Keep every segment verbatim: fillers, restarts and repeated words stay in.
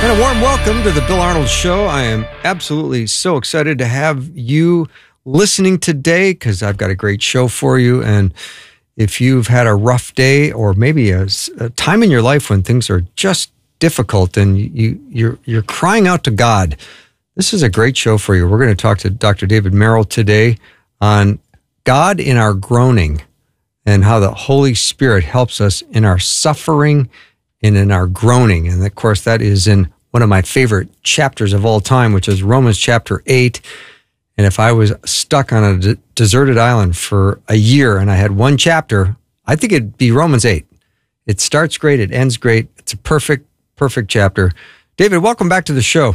And a warm welcome to the Bill Arnold Show. I am absolutely so excited to have you listening today because I've got a great show for you. And if you've had a rough day or maybe a, a time in your life when things are just difficult and you, you're, you're crying out to God, this is a great show for you. We're going to talk to Doctor David Merrill today on God in our groaning and how the Holy Spirit helps us in our suffering and in our groaning. And of course, that is in one of my favorite chapters of all time, which is Romans chapter eight. And if I was stuck on a de- deserted island for a year and I had one chapter, I think it'd be Romans eight. It starts great. It ends great. It's a perfect, perfect chapter. David, welcome back to the show.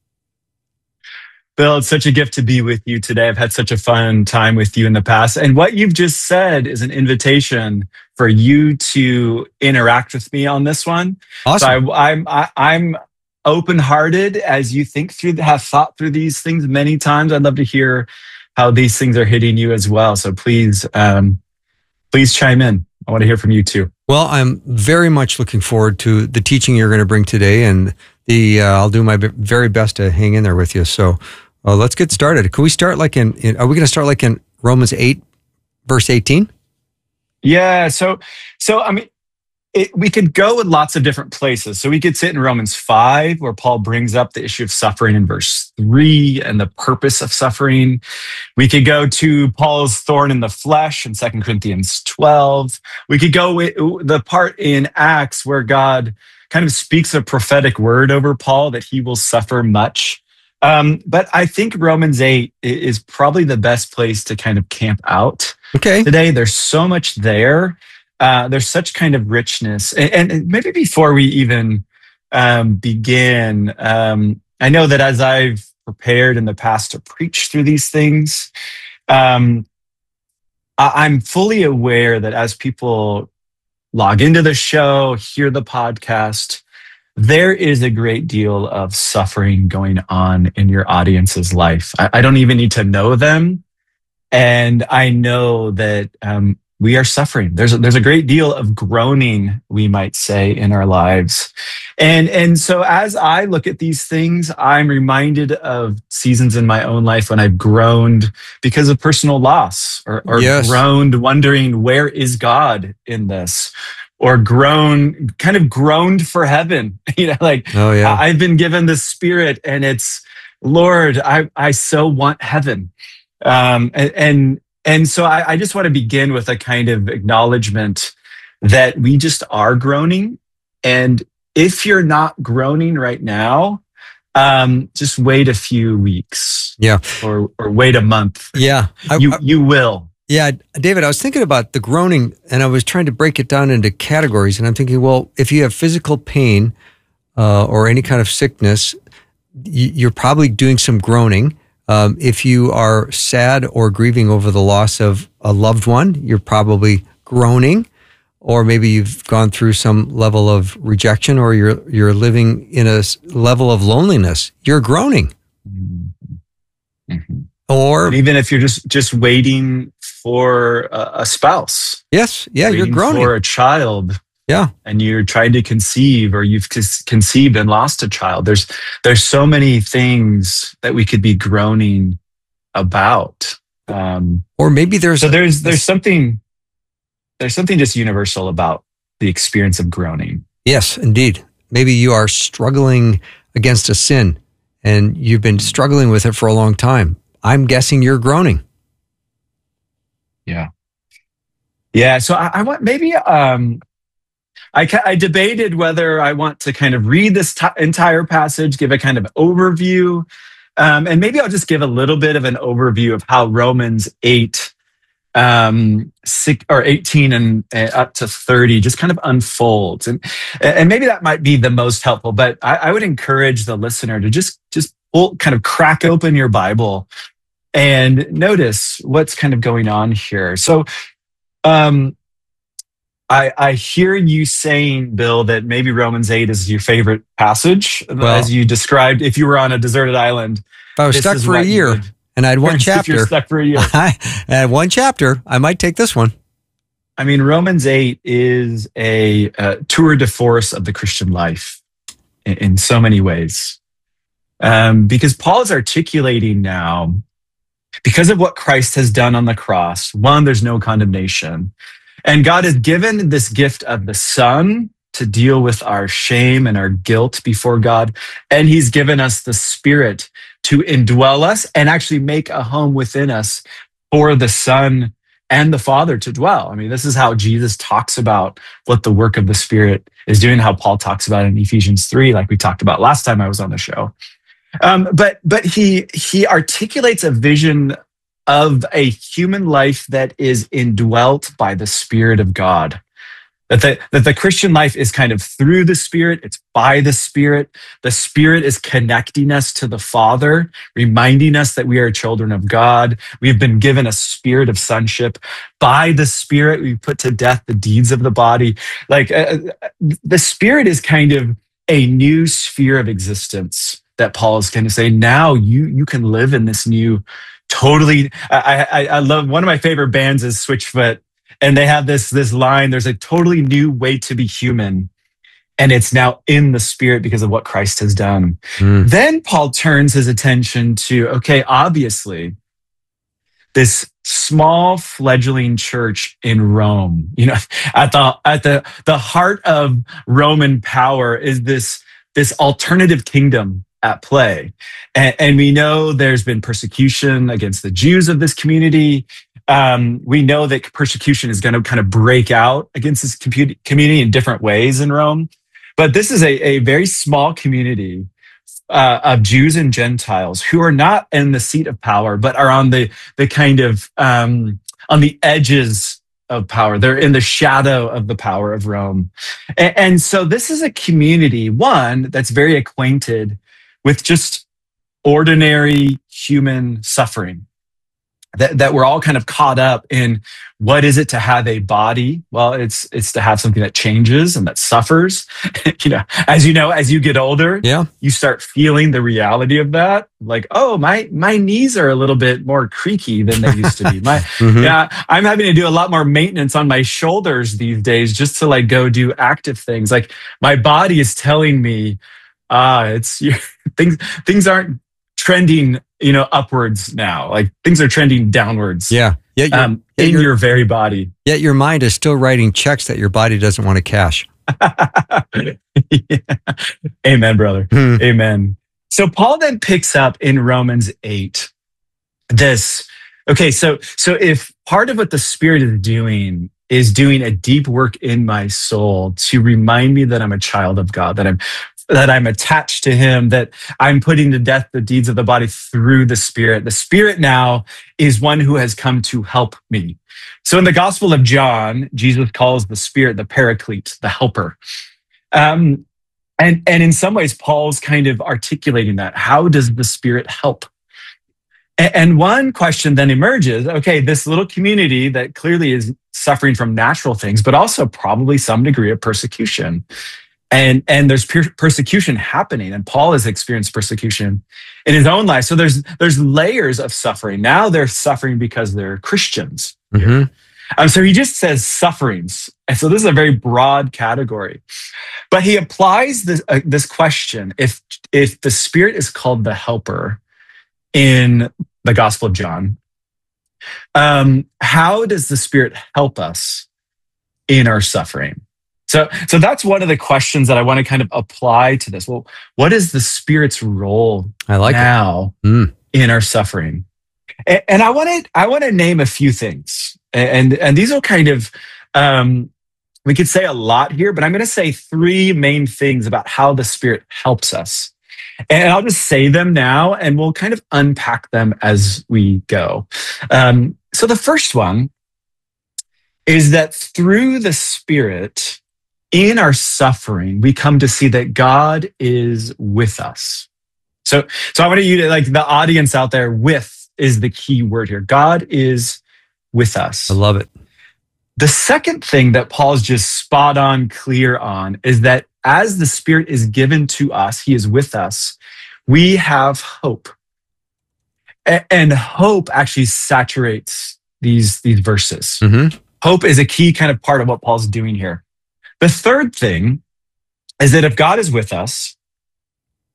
Bill, it's such a gift to be with you today. I've had such a fun time with you in the past. And what you've just said is an invitation for you to interact with me on this one. Awesome. So I, I'm I, I'm open-hearted as you think through, have thought through these things many times. I'd love to hear how these things are hitting you as well. So please, um, please chime in. I want to hear from you too. Well, I'm very much looking forward to the teaching you're going to bring today, and the uh, I'll do my very best to hang in there with you. So uh, let's get started. Can we start like in, in are we going to start like in Romans eight, verse eighteen? Yeah. So, so I mean, it, we could go in lots of different places. So we could sit in Romans five, where Paul brings up the issue of suffering in verse three and the purpose of suffering. We could go to Paul's thorn in the flesh in Second Corinthians twelve. We could go with the part in Acts where God kind of speaks a prophetic word over Paul that he will suffer much. Um, but I think Romans eight is probably the best place to kind of camp out okay. today. There's so much there. Uh, there's such kind of richness. And, and maybe before we even um, begin, um, I know that as I've prepared in the past to preach through these things, um, I- I'm fully aware that as people log into the show, hear the podcast, there is a great deal of suffering going on in your audience's life. I, I don't even need to know them. And I know that um, we are suffering. There's a, there's a great deal of groaning, we might say, in our lives. And, and so as I look at these things, I'm reminded of seasons in my own life when I've groaned because of personal loss, or, or yes. groaned wondering, where is God in this? Or groan, kind of groaned for heaven. You know, like, oh, yeah. I've been given the Spirit and it's, Lord, I, I so want heaven. Um, and, and, and so I, I just want to begin with a kind of acknowledgement that we just are groaning. And if you're not groaning right now, um, just wait a few weeks. Yeah. Or, or wait a month. Yeah. I, you, you will. Yeah, David, I was thinking about the groaning and I was trying to break it down into categories. And I'm thinking, well, if you have physical pain uh, or any kind of sickness, you're probably doing some groaning. Um, if you are sad or grieving over the loss of a loved one, you're probably groaning. Or maybe you've gone through some level of rejection, or you're you're living in a level of loneliness. You're groaning. Mm-hmm. Mm-hmm. Or and even if you're just, just waiting for a, a spouse. Yes. Yeah. You're groaning. For a child. Yeah. And you're trying to conceive, or you've conceived and lost a child. There's, there's so many things that we could be groaning about. Um, or maybe there's, so there's, there's something, there's something just universal about the experience of groaning. Yes, indeed. Maybe you are struggling against a sin and you've been struggling with it for a long time. I'm guessing you're groaning. Yeah. Yeah. So I, I want maybe, um, I, I debated whether I want to kind of read this t- entire passage, give a kind of overview. Um, and maybe I'll just give a little bit of an overview of how Romans eight, um, six, or eighteen and uh, up to thirty just kind of unfolds. And, and maybe that might be the most helpful, but I, I would encourage the listener to just, just pull, kind of crack open your Bible and notice what's kind of going on here. So um, I, I hear you saying, Bill, that maybe Romans eight is your favorite passage, well, as you described, if you were on a deserted island. If I was stuck for a year and I had one chapter, if you're stuck for a year. I had one chapter, I might take this one. I mean, Romans eight is a, a tour de force of the Christian life. in, in so many ways. Um, because Paul is articulating now, because of what Christ has done on the cross, one, there's no condemnation. And God has given this gift of the Son to deal with our shame and our guilt before God. And he's given us the Spirit to indwell us and actually make a home within us for the Son and the Father to dwell. I mean, this is how Jesus talks about what the work of the Spirit is doing, how Paul talks about it in Ephesians three, like we talked about last time I was on the show. Um, but but he he articulates a vision of a human life that is indwelt by the Spirit of God. That the, that the Christian life is kind of through the Spirit, it's by the Spirit. The Spirit is connecting us to the Father, reminding us that we are children of God. We've been given a spirit of sonship. By the Spirit, we put to death the deeds of the body. Like uh, the Spirit is kind of a new sphere of existence that Paul is going to say, now you you can live in this new, totally. I, I, I love, one of my favorite bands is Switchfoot. And they have this, this line, there's a totally new way to be human. And it's now in the Spirit because of what Christ has done. Mm. Then Paul turns his attention to, okay, obviously, this small fledgling church in Rome, you know, at the at the, the heart of Roman power is this, this alternative kingdom at play. And, and we know there's been persecution against the Jews of this community. Um, we know that persecution is going to kind of break out against this community in different ways in Rome. But this is a, a very small community uh, of Jews and Gentiles who are not in the seat of power, but are on the, the kind of, um, on the edges of power. They're in the shadow of the power of Rome. And, and so this is a community, one, that's very acquainted with just ordinary human suffering. That, that we're all kind of caught up in what is it to have a body? Well, it's it's to have something that changes and that suffers. You know, as you know, as you get older, yeah, you start feeling the reality of that. Like, oh, my my knees are a little bit more creaky than they used to be. My mm-hmm. yeah, I'm having to do a lot more maintenance on my shoulders these days just to like go do active things. Like my body is telling me, ah, it's things things aren't trending, you know, upwards now. Like things are trending downwards. Yeah. Yeah. Um, in your, your very body. Yet your mind is still writing checks that your body doesn't want to cash. Yeah. Amen, brother. Hmm. Amen. So Paul then picks up in Romans eight this, okay, so so if part of what the Spirit is doing is doing a deep work in my soul to remind me that I'm a child of God, that I'm that I'm attached to him, that I'm putting to death the deeds of the body through the Spirit. The Spirit now is one who has come to help me. So in the Gospel of John, Jesus calls the Spirit the Paraclete, the helper. Um, and, and in some ways, Paul's kind of articulating that. How does the Spirit help? And, and one question then emerges, okay, this little community that clearly is suffering from natural things, but also probably some degree of persecution. And, and there's per- persecution happening, and Paul has experienced persecution in his own life. So there's there's layers of suffering. Now they're suffering because they're Christians. Mm-hmm. Um, so he just says sufferings. And so this is a very broad category. But he applies this, uh, this question, if, if the Spirit is called the helper in the Gospel of John, um, how does the Spirit help us in our suffering? So, so that's one of the questions that I want to kind of apply to this. Well, what is the Spirit's role I like now mm. in our suffering? And, and I want to, I want to name a few things, and and these are kind of, um, we could say a lot here, but I'm going to say three main things about how the Spirit helps us, and I'll just say them now, and we'll kind of unpack them as we go. Um, so the first one is that through the Spirit, in our suffering, we come to see that God is with us. So, so I want you to, like the audience out there, with is the key word here. God is with us. I love it. The second thing that Paul's just spot on clear on is that as the Spirit is given to us, he is with us, we have hope. And hope actually saturates these, these verses. Mm-hmm. Hope is a key kind of part of what Paul's doing here. The third thing is that if God is with us,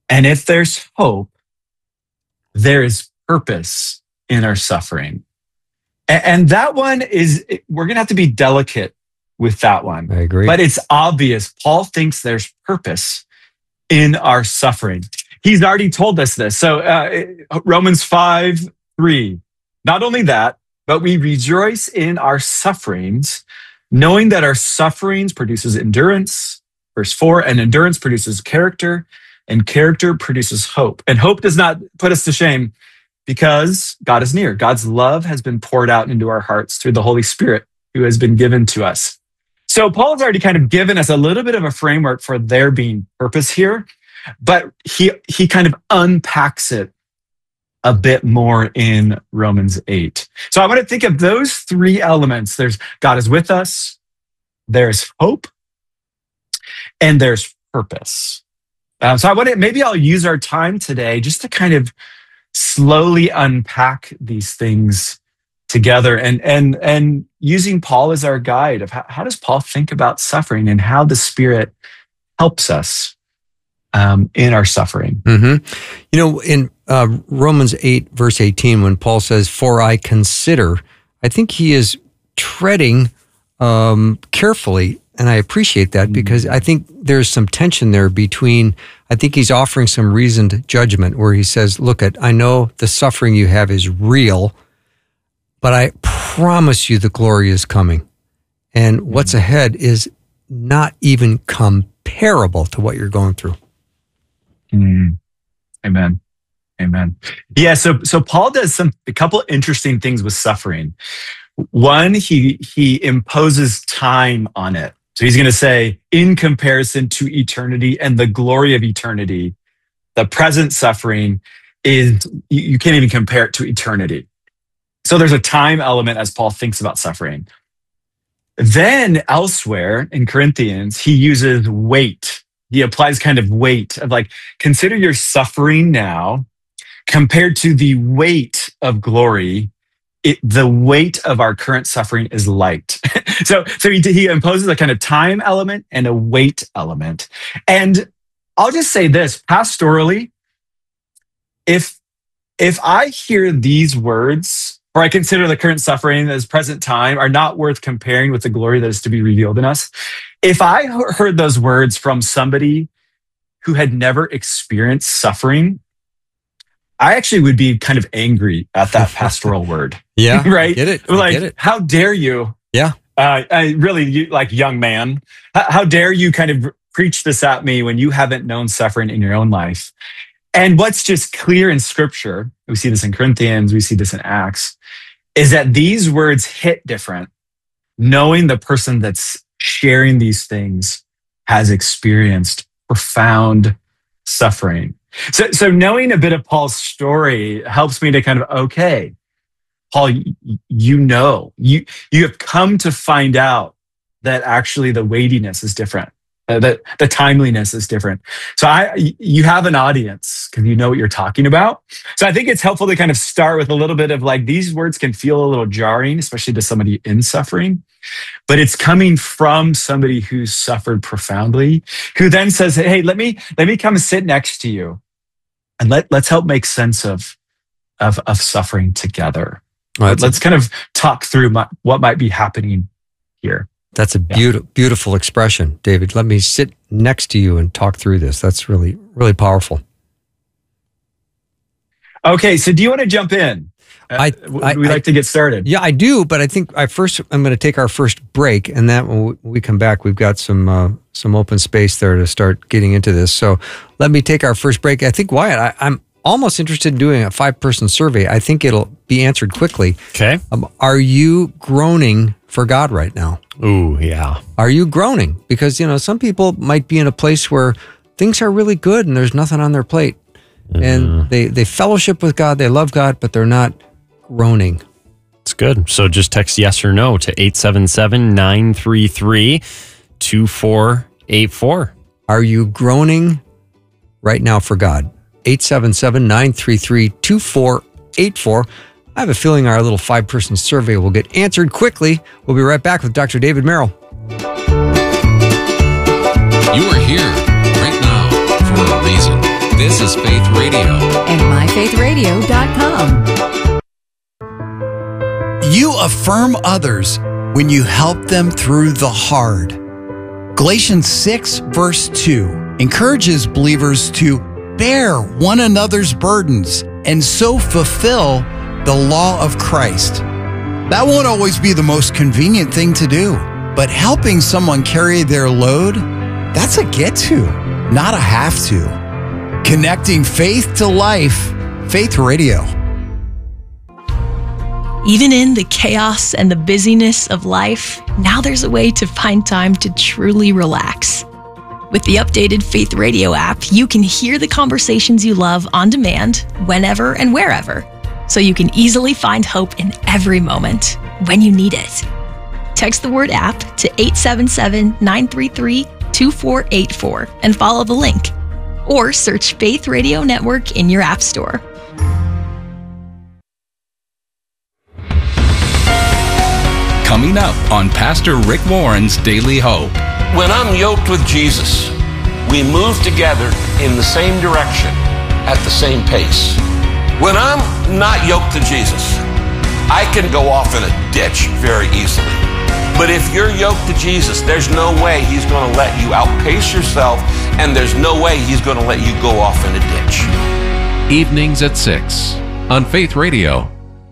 And if there's hope, there is purpose in our suffering. And, and that one is, we're going to have to be delicate with that one. I agree. But it's obvious. Paul thinks there's purpose in our suffering. He's already told us this. So uh, Romans five, three, not only that, but we rejoice in our sufferings, knowing that our sufferings produces endurance. Verse four, and endurance produces character, and character produces hope. And hope does not put us to shame because God is near. God's love has been poured out into our hearts through the Holy Spirit who has been given to us. So Paul's already kind of given us a little bit of a framework for there being purpose here, but he, he kind of unpacks it a bit more in Romans eight. So I want to think of those three elements. There's God is with us, there's hope, and there's purpose. Um, so I want to, maybe I'll use our time today just to kind of slowly unpack these things together and and and using Paul as our guide of how, how does Paul think about suffering and how the Spirit helps us um, in our suffering. Mm-hmm. You know, in uh, Romans eight, verse eighteen, when Paul says, "For I consider," I think he is treading um, carefully. And I appreciate that because I think there's some tension there between, I think he's offering some reasoned judgment where he says, look, at I know the suffering you have is real, but I promise you the glory is coming. And what's ahead is not even comparable to what you're going through. Mm. Amen. Amen. Yeah, so so Paul does some a couple interesting things with suffering. One, he he imposes time on it. So he's going to say, in comparison to eternity and the glory of eternity, the present suffering is, you can't even compare it to eternity. So there's a time element as Paul thinks about suffering. Then elsewhere in Corinthians, he uses weight. He applies kind of weight of like, consider your suffering now compared to the weight of glory. It, the weight of our current suffering is light. so so he, he imposes a kind of time element and a weight element. And I'll just say this, pastorally, if, if I hear these words, or I consider the current suffering as present time are not worth comparing with the glory that is to be revealed in us, if I heard those words from somebody who had never experienced suffering, I actually would be kind of angry at that pastoral word. Yeah, right. I get it. I like, get it. How dare you? Yeah. Uh, I really, you, like young man, how, how dare you kind of preach this at me when you haven't known suffering in your own life? And what's just clear in Scripture, we see this in Corinthians, we see this in Acts, is that these words hit different, knowing the person that's sharing these things has experienced profound suffering. So, so knowing a bit of Paul's story helps me to kind of, okay, Paul, you, you know, you, you have come to find out that actually the weightiness is different, uh, that the timeliness is different. So I, you have an audience because you know what you're talking about. So I think it's helpful to kind of start with a little bit of like, these words can feel a little jarring, especially to somebody in suffering, but it's coming from somebody who's suffered profoundly, who then says, hey, let me, let me come sit next to you and let, let's help make sense of, of, of suffering together. Well, let's a, kind of talk through my, what might be happening here. That's a beautiful, yeah. beautiful expression, David. Let me sit next to you and talk through this. That's really, really powerful. Okay, so do you want to jump in? I, uh, I, we like I, to get started. Yeah, I do, but I think I first I'm going to take our first break, and that when we come back, we've got some uh, some open space there to start getting into this. So let me take our first break. I think Wyatt, I, I'm almost interested in doing a five-person survey. I think it'll be answered quickly. Okay. Um, are you groaning for God right now? Ooh, yeah. Are you groaning? Because, you know, some people might be in a place where things are really good and there's nothing on their plate. Mm-hmm. And they, they fellowship with God, they love God, but they're not groaning. It's good. So just text yes or no to eight seven seven, nine three three, two four eight four. Are you groaning right now for God? eight seven seven, nine three three, two four eight four. I have a feeling our little five-person survey will get answered quickly. We'll be right back with Doctor David Merrill. You are here right now for a reason. This is Faith Radio. And my faith radio dot com. You affirm others when you help them through the hard. Galatians six, verse two encourages believers to bear one another's burdens and so fulfill the law of Christ. That won't always be the most convenient thing to do, but helping someone carry their load, that's a get to, not a have to. Connecting faith to life, Faith Radio. Even in the chaos and the busyness of life, now there's a way to find time to truly relax. With the updated Faith Radio app, you can hear the conversations you love on demand, whenever and wherever, so you can easily find hope in every moment when you need it. Text the word app to eight seven seven, nine three three, two four eight four and follow the link. Or search Faith Radio Network in your app store. Coming up on Pastor Rick Warren's Daily Hope. When I'm yoked with Jesus, we move together in the same direction at the same pace. When I'm not yoked to Jesus, I can go off in a ditch very easily. But if you're yoked to Jesus, there's no way he's going to let you outpace yourself, and there's no way he's going to let you go off in a ditch. Evenings at six on Faith Radio.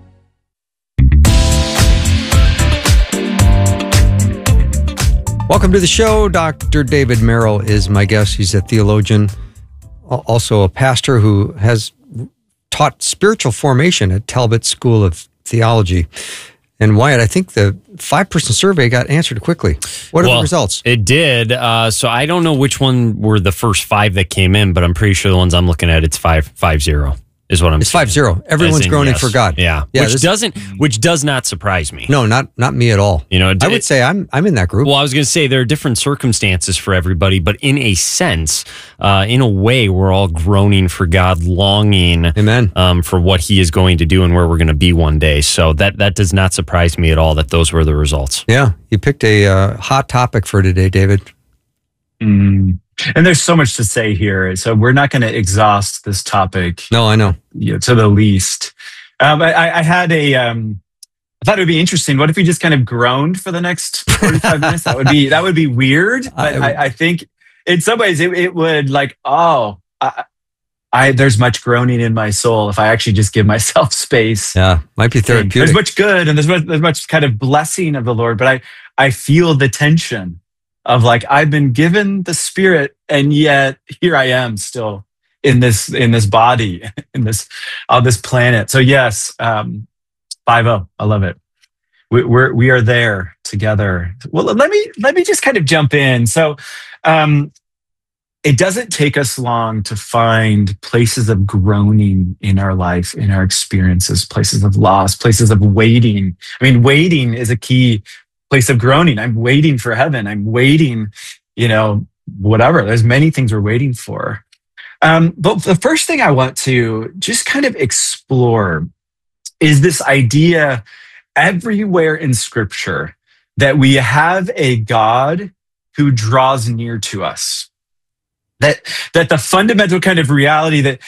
Welcome to the show. Doctor David Merrill is my guest. He's a theologian, also a pastor who has taught spiritual formation at Talbot School of Theology. And Wyatt, I think the five-person survey got answered quickly. What are well, the results? It did. Uh, so I don't know which one were the first five that came in, but I'm pretty sure the ones I'm looking at, it's five five zero. Is what I'm it's saying. five zero. Everyone's in, groaning yes. for God. Yeah. yeah which this, doesn't which does not surprise me. No, not not me at all. You know, it, I would say I'm I'm in that group. Well, I was going to say there are different circumstances for everybody, but in a sense, uh, in a way, we're all groaning for God, longing Amen. Um, for what he is going to do and where we're going to be one day. So that that does not surprise me at all that those were the results. Yeah. You picked a uh, hot topic for today, David. Mm. And there's so much to say here, so we're not going to exhaust this topic. No, I know. You know, to the least. Um, I, I had a. Um, I thought it would be interesting. What if we just kind of groaned for the next forty-five minutes? That would be that would be weird. But I, I, I think in some ways it, it would like oh, I, I there's much groaning in my soul if I actually just give myself space. Yeah, might be therapeutic. There's much good and there's much, there's much kind of blessing of the Lord, but I I feel the tension of like, I've been given the Spirit, and yet here I am still in this in this body, in this on this planet. So yes, um, five oh, I love it. We, we're we are there together. Well, let me let me just kind of jump in. So, um, it doesn't take us long to find places of groaning in our life, in our experiences, places of loss, places of waiting. I mean, waiting is a key place of groaning. I'm waiting for heaven. I'm waiting, you know, whatever. There's many things we're waiting for. Um, but the first thing I want to just kind of explore is this idea everywhere in Scripture that we have a God who draws near to us. That that the fundamental kind of reality that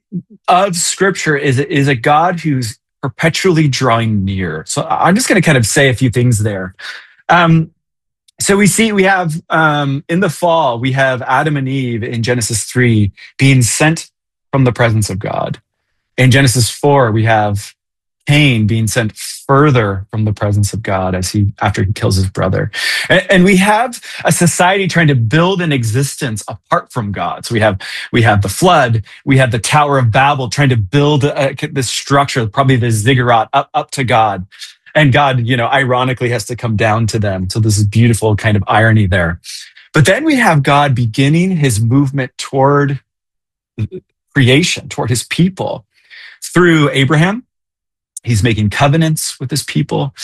of Scripture is, is a God who's perpetually drawing near. So I'm just going to kind of say a few things there. Um, so we see, we have um, in the fall, we have Adam and Eve in Genesis three being sent from the presence of God. In Genesis four, we have Cain being sent further from the presence of God as he after he kills his brother. And, and we have a society trying to build an existence apart from God. So we have we have the flood, we have the Tower of Babel trying to build a, this structure, probably the ziggurat up, up to God. And God, you know, ironically has to come down to them. So this is beautiful kind of irony there. But then we have God beginning his movement toward creation, toward his people through Abraham. He's making covenants with his people.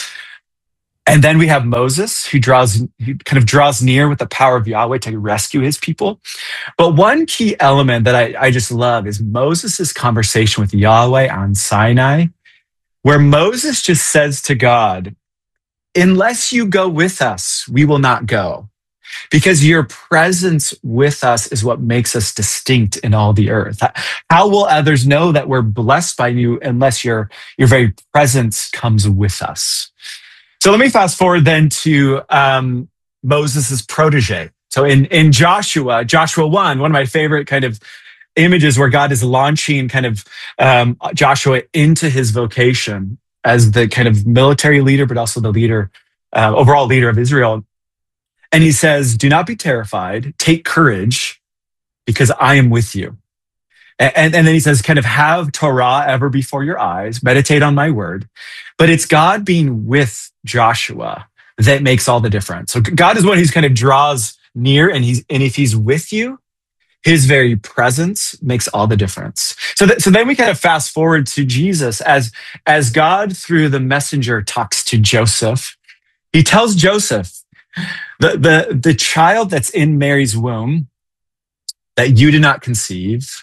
And then we have Moses, who draws, who kind of draws near with the power of Yahweh to rescue his people. But one key element that I, I just love is Moses' conversation with Yahweh on Sinai, where Moses just says to God, unless you go with us, we will not go. because your presence with us is what makes us distinct in all the earth. How will others know that we're blessed by you unless your, your very presence comes with us? So let me fast forward then to um, Moses' protege. So in, in Joshua, Joshua one, one of my favorite kind of images where God is launching kind of um, Joshua into his vocation as the kind of military leader, but also the leader, uh, overall leader of Israel. And he says, do not be terrified, take courage, because I am with you. And, and then he says, kind of have Torah ever before your eyes, meditate on my word. But it's God being with Joshua that makes all the difference. So God is one who's kind of draws near, and he's and if he's with you, his very presence makes all the difference. So that, so then we kind of fast forward to Jesus as, as God through the messenger talks to Joseph. He tells Joseph, the, the, the child that's in Mary's womb that you did not conceive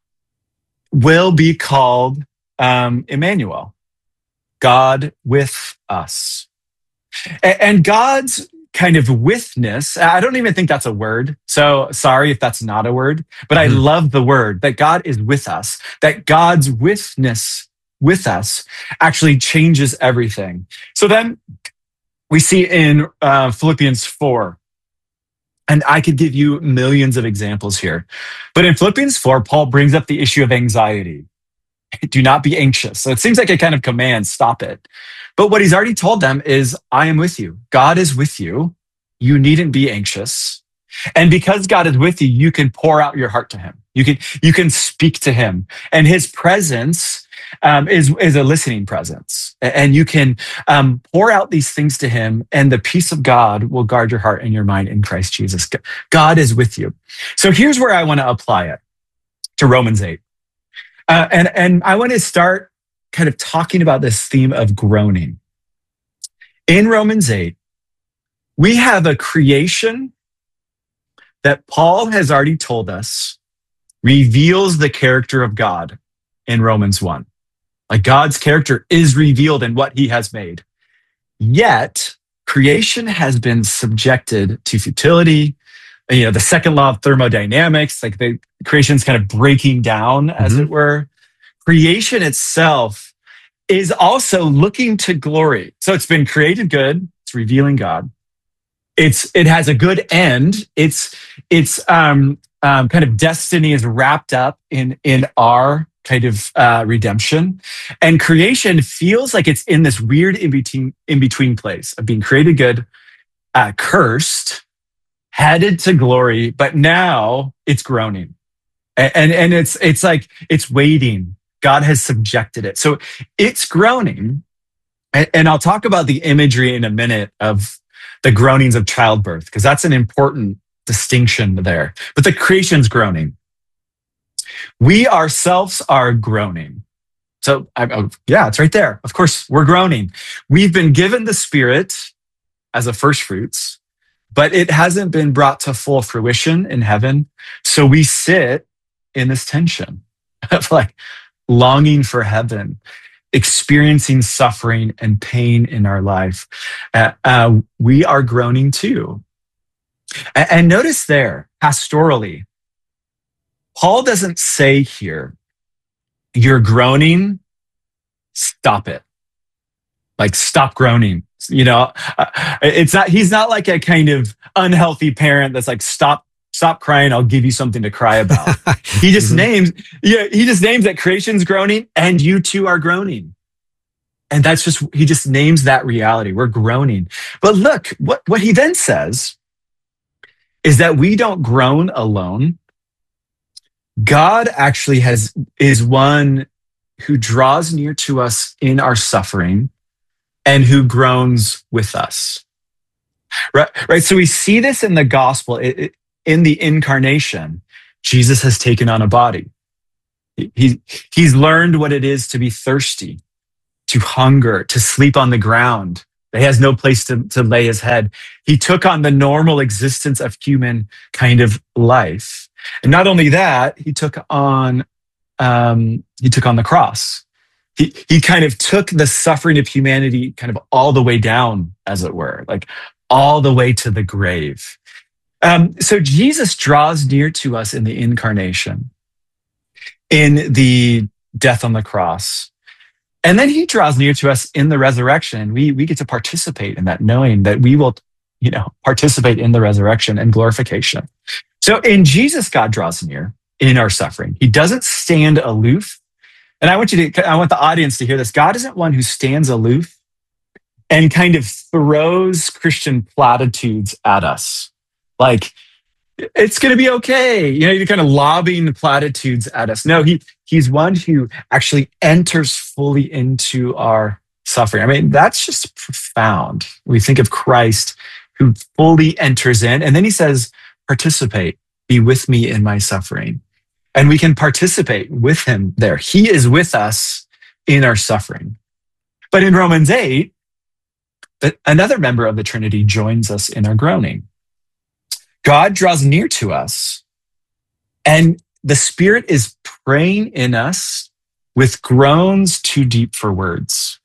will be called um, Emmanuel, God with us. And, and God's kind of withness, I don't even think that's a word. So sorry if that's not a word, but I love the word that God is with us, that God's withness with us actually changes everything. So then we see in uh, Philippians four, and I could give you millions of examples here, but in Philippians four, Paul brings up the issue of anxiety. Do not be anxious. So it seems like a kind of command, stop it. But what he's already told them is, I am with you. God is with you. You needn't be anxious. And because God is with you, you can pour out your heart to him. You can, you can speak to him. And his presence um, is, is a listening presence. And you can um, pour out these things to him, and the peace of God will guard your heart and your mind in Christ Jesus. God is with you. So here's where I want to apply it to Romans eight. Uh, and, and I want to start kind of talking about this theme of groaning. In Romans eight, we have a creation that Paul has already told us reveals the character of God in Romans one. Like God's character is revealed in what he has made. Yet, creation has been subjected to futility. You know, the second law of thermodynamics, like the creation's kind of breaking down, as mm-hmm. it were. Creation itself is also looking to glory. So it's been created good. It's revealing God. It's it has a good end. It's it's um, um, kind of destiny is wrapped up in in our kind of uh, redemption, and creation feels like it's in this weird in between in between place of being created good, uh, cursed, headed to glory, but now it's groaning, and and, and it's it's like it's waiting. God has subjected it. So it's groaning. And, and I'll talk about the imagery in a minute of the groanings of childbirth, because that's an important distinction there. But the creation's groaning. We ourselves are groaning. So I, oh, yeah, it's right there. Of course, we're groaning. We've been given the Spirit as a first fruits, but it hasn't been brought to full fruition in heaven. So we sit in this tension of like, longing for heaven, experiencing suffering and pain in our life. Uh, uh, we are groaning too. And, and notice there, pastorally, Paul doesn't say here, you're groaning, stop it. Like, stop groaning. You know, uh, it's not, he's not like a kind of unhealthy parent that's like, stop Stop crying, I'll give you something to cry about. He just mm-hmm. names, yeah, he just names that creation's groaning and you too are groaning. And that's just, he just names that reality. We're groaning. But look, what, what he then says is that we don't groan alone. God actually has, is one who draws near to us in our suffering and who groans with us. Right? Right. So we see this in the gospel. It, it, In the incarnation, Jesus has taken on a body. He, he's learned what it is to be thirsty, to hunger, to sleep on the ground. He has no place to, to lay his head. He took on the normal existence of human kind of life. And not only that, he took on, um, he took on the cross. He, he kind of took the suffering of humanity kind of all the way down, as it were, like all the way to the grave. Um, so Jesus draws near to us in the incarnation, in the death on the cross. And then he draws near to us in the resurrection. We, we get to participate in that, knowing that we will, you know, participate in the resurrection and glorification. So in Jesus, God draws near in our suffering. He doesn't stand aloof. And I want you to, I want the audience to hear this. God isn't one who stands aloof and kind of throws Christian platitudes at us. Like, it's going to be okay. You know, you're kind of lobbing platitudes at us. No, he he's one who actually enters fully into our suffering. I mean, that's just profound. We think of Christ who fully enters in, and then he says, participate, be with me in my suffering. And we can participate with him there. He is with us in our suffering. But in Romans eight, another member of the Trinity joins us in our groaning. God draws near to us, and the Spirit is praying in us with groans too deep for words.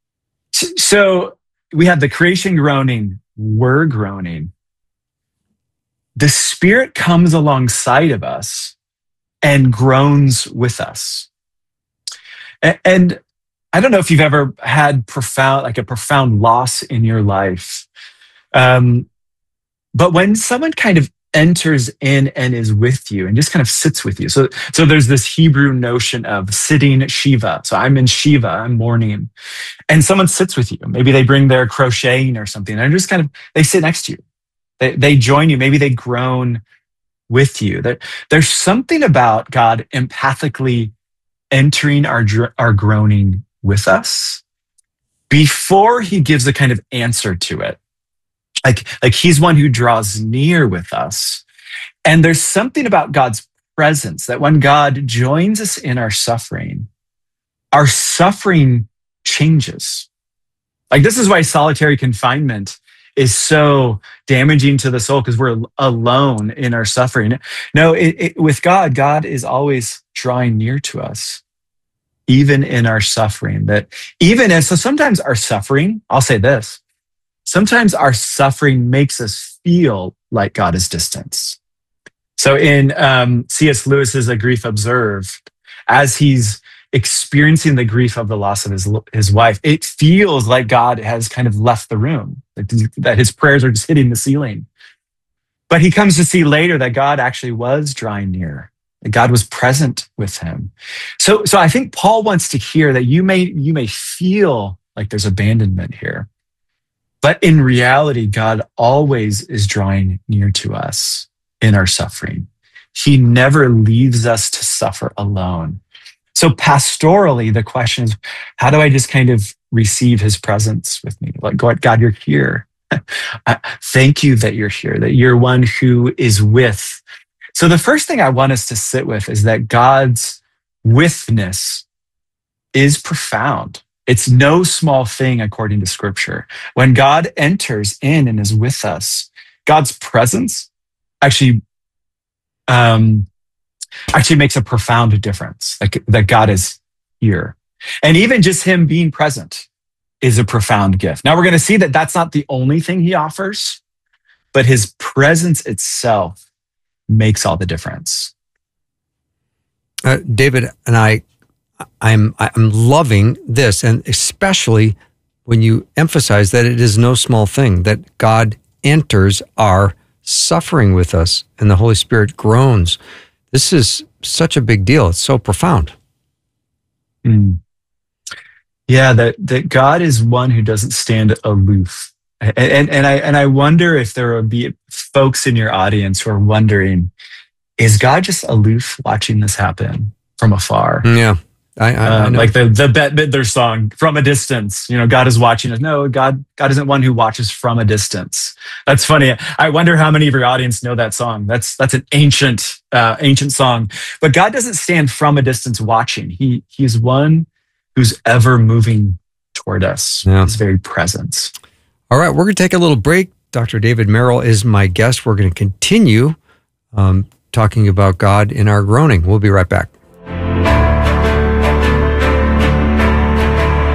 So we have the creation groaning, we're groaning. The Spirit comes alongside of us and groans with us. And I don't know if you've ever had profound, like a profound loss in your life. Um, But when someone kind of enters in and is with you and just kind of sits with you. So, so there's this Hebrew notion of sitting Shiva. So I'm in Shiva, I'm mourning. And someone sits with you. Maybe they bring their crocheting or something. And just kind of, they sit next to you. They, they join you. Maybe they groan with you. There, there's something about God empathically entering our, our groaning with us before he gives a kind of answer to it. Like, like he's one who draws near with us. And there's something about God's presence that when God joins us in our suffering, our suffering changes. Like, this is why solitary confinement is so damaging to the soul, because we're alone in our suffering. No, it, it, with God, God is always drawing near to us, even in our suffering. That even as, so sometimes our suffering, I'll say this, sometimes our suffering makes us feel like God is distant. So in um, C S Lewis's A Grief Observed, as he's experiencing the grief of the loss of his, his wife, it feels like God has kind of left the room, that his prayers are just hitting the ceiling. But he comes to see later that God actually was drawing near, that God was present with him. So, so I think Paul wants to hear that you may, you may feel like there's abandonment here. But in reality, God always is drawing near to us in our suffering. He never leaves us to suffer alone. So pastorally, the question is, how do I just kind of receive his presence with me? Like, God, you're here. Thank you that you're here, that you're one who is with. So the first thing I want us to sit with is that God's withness is profound. It's no small thing according to Scripture. When God enters in and is with us, God's presence actually, um, actually makes a profound difference, like that God is here. And even just him being present is a profound gift. Now we're going to see that that's not the only thing he offers, but his presence itself makes all the difference. Uh, David and I, I'm I'm loving this, and especially when you emphasize that it is no small thing, that God enters our suffering with us and the Holy Spirit groans. This is such a big deal. It's so profound. Mm. Yeah, that that God is one who doesn't stand aloof. And, and, and I and I wonder if there will be folks in your audience who are wondering, is God just aloof watching this happen from afar? Yeah. I, I, um, I know. like the the Bette Midler song, "From a Distance." You know, God is watching us. No, God God isn't one who watches from a distance. That's funny. I wonder how many of your audience know that song. That's that's an ancient uh, ancient song. But God doesn't stand from a distance watching. He he is one who's ever moving toward us. Yeah. His very presence. All right, we're going to take a little break. Doctor David Merrill is my guest. We're going to continue um, talking about God in our groaning. We'll be right back.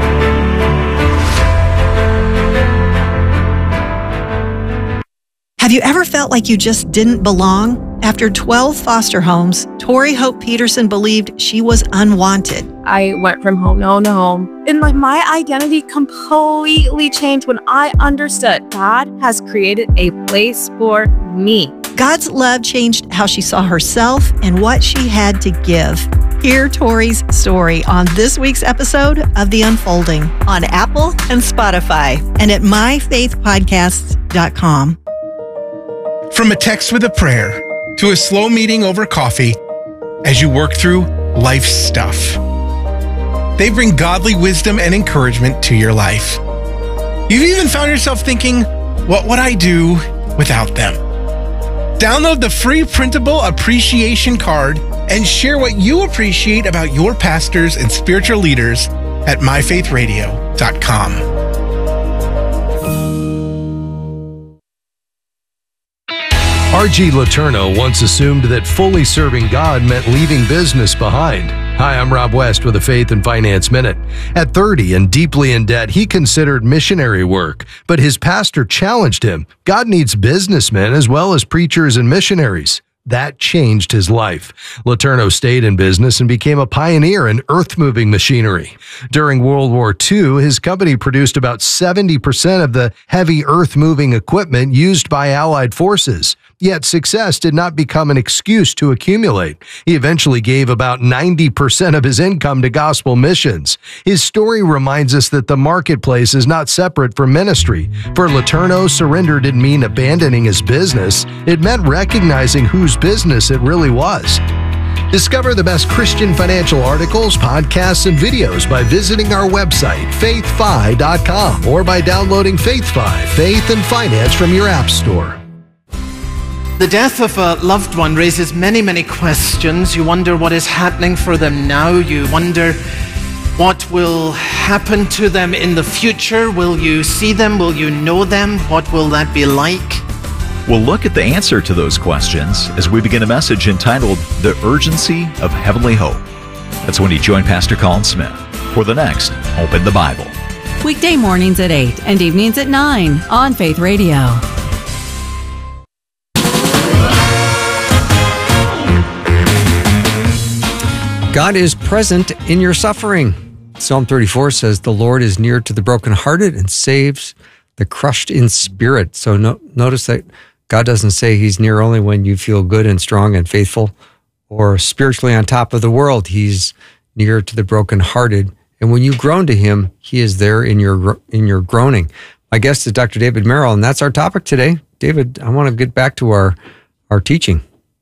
Have you ever felt like you just didn't belong? After twelve foster homes, Tori Hope Peterson believed she was unwanted. I went from home to home to home. And like my identity completely changed when I understood God has created a place for me. God's love changed how she saw herself and what she had to give. Hear Tori's story on this week's episode of The Unfolding on Apple and Spotify and at my faith podcasts dot com. From a text with a prayer to a slow meeting over coffee as you work through life's stuff, they bring godly wisdom and encouragement to your life. You've even found yourself thinking, what would I do without them? Download the free printable appreciation card and share what you appreciate about your pastors and spiritual leaders at my faith radio dot com. R G Letourneau once assumed that fully serving God meant leaving business behind. Hi, I'm Rob West with a Faith and Finance Minute. At thirty and deeply in debt, he considered missionary work, but his pastor challenged him. God needs businessmen as well as preachers and missionaries. That changed his life. Letourneau stayed in business and became a pioneer in earth-moving machinery. During World War Two, his company produced about seventy percent of the heavy earth-moving equipment used by Allied forces. Yet success did not become an excuse to accumulate. He eventually gave about ninety percent of his income to gospel missions. His story reminds us that the marketplace is not separate from ministry. For Letourneau, surrender didn't mean abandoning his business. It meant recognizing whose business it really was. Discover the best Christian financial articles, podcasts, and videos by visiting our website, faith fi dot com, or by downloading FaithFi, Faith and Finance from your app store. The death of a loved one raises many, many questions. You wonder what is happening for them now. You wonder what will happen to them in the future. Will you see them? Will you know them? What will that be like? We'll look at the answer to those questions as we begin a message entitled The Urgency of Heavenly Hope. That's when you join Pastor Colin Smith for the next Open the Bible. Weekday mornings at eight and evenings at nine on Faith Radio. God is present in your suffering. Psalm thirty-four says, the Lord is near to the brokenhearted and saves the crushed in spirit. So no, notice that God doesn't say he's near only when you feel good and strong and faithful or spiritually on top of the world. He's near to the brokenhearted. And when you groan to him, he is there in your in your groaning. My guest is Doctor David Merrill, and that's our topic today. David, I want to get back to our, our teaching.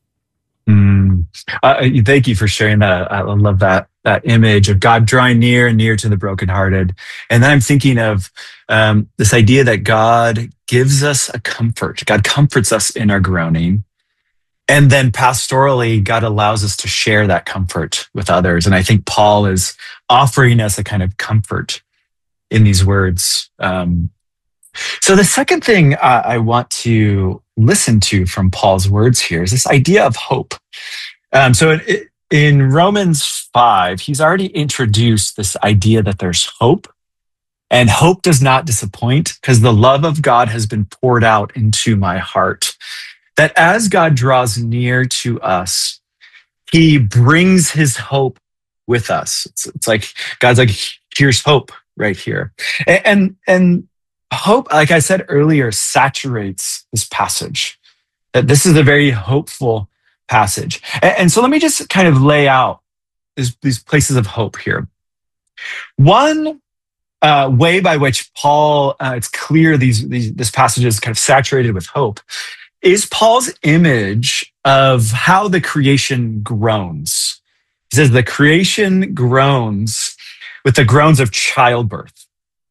Mm. Uh, thank you for sharing that. I love that that image of God drawing near and near to the brokenhearted. And then I'm thinking of um, this idea that God gives us a comfort. God comforts us in our groaning. And then pastorally, God allows us to share that comfort with others. And I think Paul is offering us a kind of comfort in these words. Um, so the second thing uh, I want to listen to from Paul's words here is this idea of hope. Um, so it, in Romans five, he's already introduced this idea that there's hope, and hope does not disappoint because the love of God has been poured out into my heart. That as God draws near to us, he brings his hope with us. It's, it's like God's like, here's hope right here. And, and, and hope, like I said earlier, saturates this passage. That this is a very hopeful passage. And, and so let me just kind of lay out these, these places of hope here. One uh, way by which Paul, uh, it's clear these, these this passage is kind of saturated with hope, is Paul's image of how the creation groans. He says the creation groans with the groans of childbirth.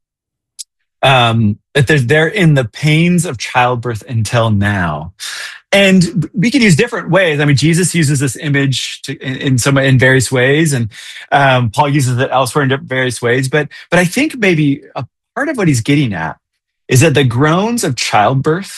Um, that they're, they're in the pains of childbirth until now. And we could use different ways. I mean, Jesus uses this image to, in, in some in various ways, and um, Paul uses it elsewhere in various ways. But but I think maybe a part of what he's getting at is that the groans of childbirth